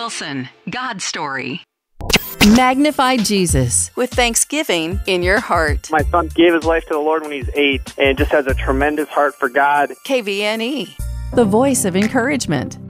Wilson, God's Story. Magnify Jesus with thanksgiving in your heart. My son gave his life to the Lord when he's 8 and just has a tremendous heart for God. KVNE, the voice of encouragement.